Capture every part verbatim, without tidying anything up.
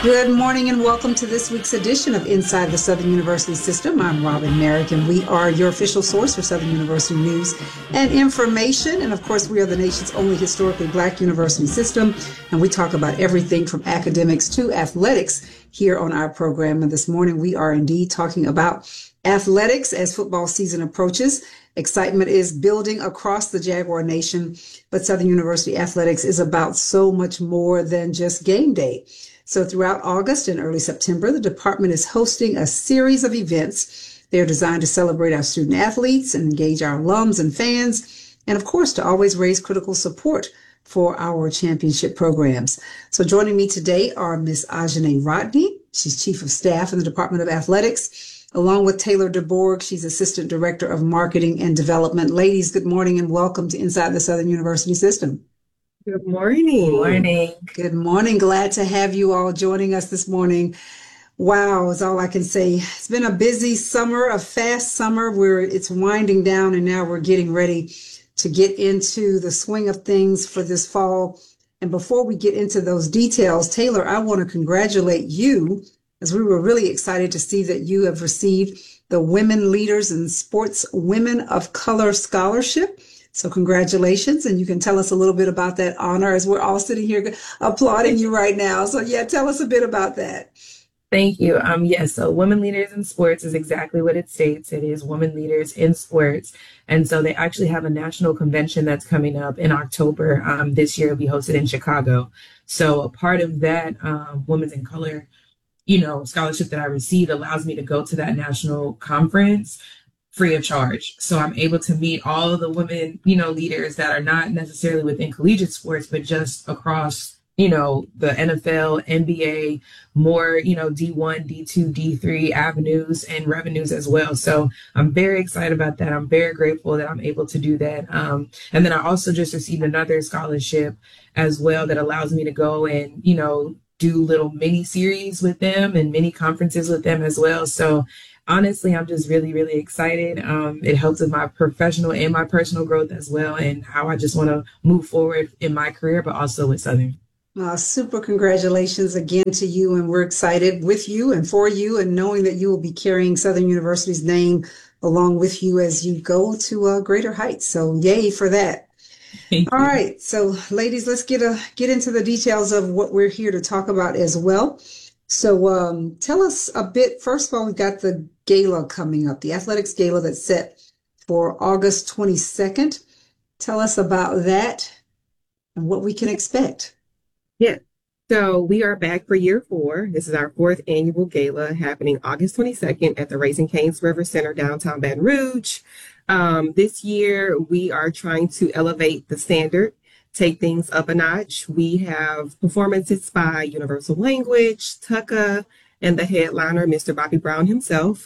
Good morning and welcome to this week's edition of Inside the Southern University System. I'm Robin Merrick and we are your official source for Southern University news and information. And of course, we are the nation's only historically Black university system. And we talk about everything from academics to athletics here on our program. And this morning, we are indeed talking about athletics as football season approaches. Excitement is building across the Jaguar Nation, but Southern University athletics is about so much more than just game day. So throughout August and early September, the department is hosting a series of events. They're designed to celebrate our student athletes and engage our alums and fans, and of course, to always raise critical support for our championship programs. So joining me today are Miss Ajane Rodney. She's Chief of Staff in the Department of Athletics, along with Taylor DeBorg. She's Assistant Director of Marketing and Development. Ladies, good morning and welcome to Inside the Southern University System. Good morning. Good morning. Good morning. Glad to have you all joining us this morning. Wow, is all I can say. It's been a busy summer, a fast summer where it's winding down, and now we're getting ready to get into the swing of things for this fall. And before we get into those details, Taylor, I want to congratulate you, as we were really excited to see that you have received the Women Leaders in Sports Women of Color Scholarship. So congratulations, and you can tell us a little bit about that honor as we're all sitting here applauding you right now. So yeah, tell us a bit about that. Thank you. Um, yes, so Women Leaders in Sports is exactly what it states. It is Women Leaders in Sports. And so they actually have a national convention that's coming up in October. Um, this year, we hosted in Chicago. So a part of that um, Women's in Color, you know, scholarship that I received allows me to go to that national conference free of charge. So I'm able to meet all of the women, you know, leaders that are not necessarily within collegiate sports, but just across, you know, the N F L, N B A, more, you know, D one, D two, D three avenues and revenues as well. So I'm very excited about that. I'm very grateful that I'm able to do that. Um, and then I also just received another scholarship as well that allows me to go and, you know, do little mini series with them and mini conferences with them as well. So honestly, I'm just really, really excited. Um, it helps with my professional and my personal growth as well, and how I just want to move forward in my career, but also with Southern. Uh, super congratulations again to you, and we're excited with you and for you, and knowing that you will be carrying Southern University's name along with you as you go to uh, greater heights. So yay for that. Thank All you. right, so ladies, let's get a get into the details of what we're here to talk about as well. So um, tell us a bit. First of all, we've got the gala coming up, the athletics gala that's set for August twenty-second. Tell us about that and what we can expect. Yeah. So we are back for year four. This is our fourth annual gala happening August twenty-second at the Raising Cane's River Center, downtown Baton Rouge. Um, this year, we are trying to elevate the standard, take things up a notch. We have performances by Universal Language, Tucka, and the headliner, Mister Bobby Brown himself.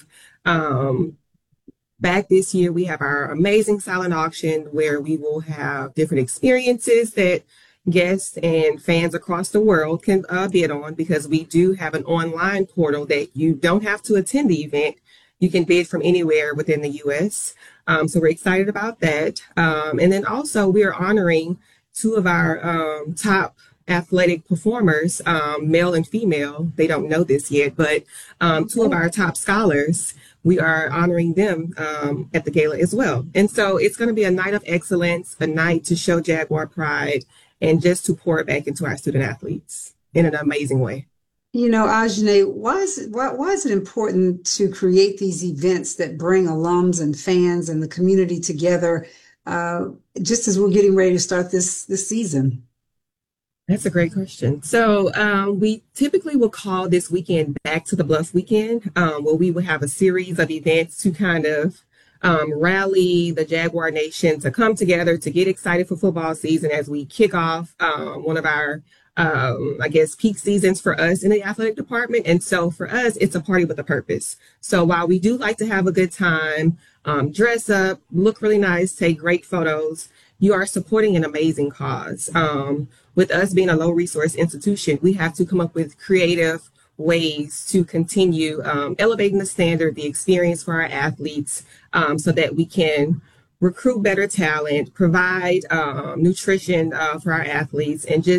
Um, back this year, we have our amazing silent auction where we will have different experiences that guests and fans across the world can uh, bid on, because we do have an online portal that you don't have to attend the event. You can bid from anywhere within the U S. Um, so we're excited about that. Um, and then also we are honoring two of our um, top athletic performers, um, male and female. They don't know this yet, but um, two of our top scholars, we are honoring them um, at the gala as well. And so it's going to be a night of excellence, a night to show Jaguar pride, and just to pour it back into our student athletes in an amazing way. You know, Ajane, why is it, why, why is it important to create these events that bring alums and fans and the community together, uh, just as we're getting ready to start this this season? That's a great question. So um, we typically will call this weekend Back to the Bluff weekend, um, where we will have a series of events to kind of um, rally the Jaguar Nation to come together to get excited for football season as we kick off um, one of our Um, I guess, peak seasons for us in the athletic department. And so for us, it's a party with a purpose. So while we do like to have a good time, um, dress up, look really nice, take great photos, you are supporting an amazing cause. Um, with us being a low resource institution, we have to come up with creative ways to continue um, elevating the standard, the experience for our athletes, um, so that we can recruit better talent, provide um, nutrition uh, for our athletes, and just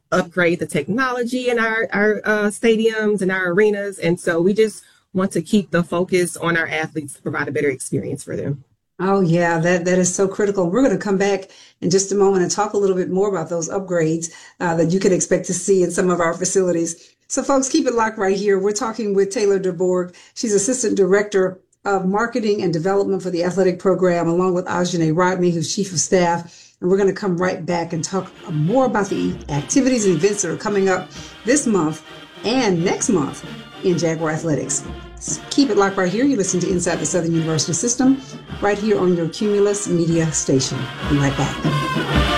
upgrade the technology in our, our uh, stadiums and our arenas. And so we just want to keep the focus on our athletes to provide a better experience for them. Oh, yeah, that, that is so critical. We're going to come back in just a moment and talk a little bit more about those upgrades uh, that you can expect to see in some of our facilities. So, folks, keep it locked right here. We're talking with Taylor DeBorg. She's Assistant Director of Marketing and Development for the Athletic Program, along with Ajane Rodney, who's Chief of Staff. And we're going to come right back and talk more about the activities and events that are coming up this month and next month in Jaguar Athletics. Keep it locked right here. You listen to Inside the Southern University System right here on your Cumulus Media station. Be right back.